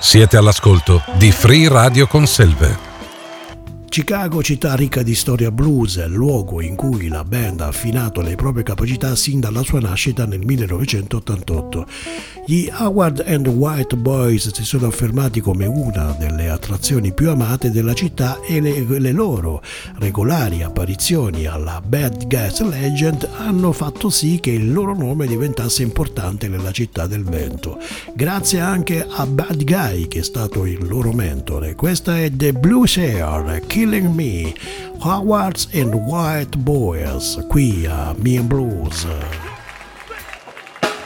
Siete all'ascolto di Free Radio Conselve. Chicago, città ricca di storia blues, è il luogo in cui la band ha affinato le proprie capacità sin dalla sua nascita nel 1988. Gli Howard and White Boys si sono affermati come una delle attrazioni più amate della città e le loro regolari apparizioni alla Bad Gas Legend hanno fatto sì che il loro nome diventasse importante nella città del vento, grazie anche a Bad Guy, che è stato il loro mentore. Questa è The Blues Air, Killing Me, Howards and White Boys, qui a Me and Blues.